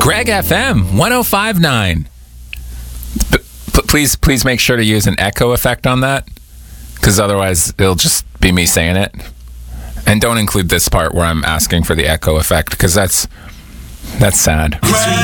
Greg FM 1059. Please make sure to use an echo effect on that, because otherwise it'll just be me saying it. And don't include this part where I'm asking for the echo effect, because that's sad.